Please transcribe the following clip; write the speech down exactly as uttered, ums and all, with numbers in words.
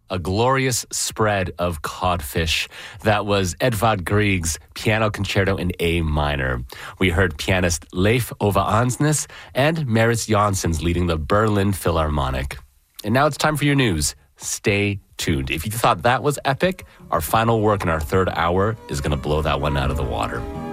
a glorious spread of codfish. That was Edvard Grieg's Piano Concerto in A minor. We heard pianist Leif Ove Ansnes and Maris Janssens leading the Berlin Philharmonic. And now it's time for your news. Stay tuned. If you thought that was epic, our final work in our third hour is going to blow that one out of the water.